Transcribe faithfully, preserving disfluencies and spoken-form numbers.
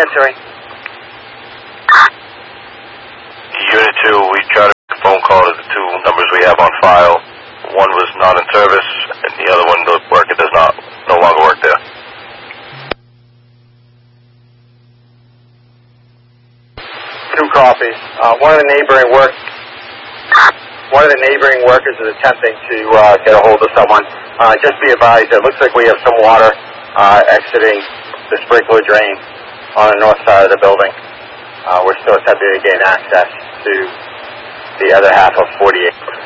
answering. Unit two, we tried to make a phone call to the two numbers we have on file. One was not in service, and the other one, the worker does not, no longer work there. Two copies. Uh, one of the neighboring work, one of the neighboring workers is attempting to uh, get a hold of someone. Uh, just be advised, it looks like we have some water uh, exiting the sprinkler drain on the north side of the building. Uh, we're still attempting to gain access to the other half of forty-eight.